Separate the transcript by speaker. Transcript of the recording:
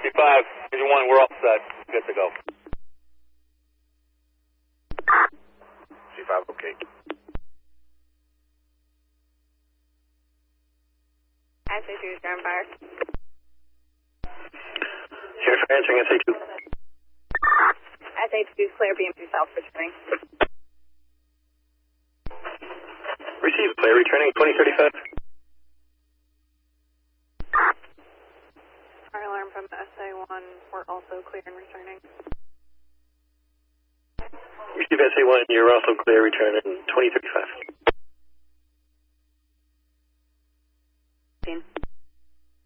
Speaker 1: C5, Engine 1, we're all set. Good to go.
Speaker 2: C5, okay.
Speaker 3: SA2 is ground fire.
Speaker 2: Here for answering SA2.
Speaker 3: SA2 is clear, BMP south returning.
Speaker 2: Receive, clear, returning 2035.
Speaker 3: Fire alarm from SA1, we're also clear and returning.
Speaker 2: Receive SA1, you're also clear, returning 2035.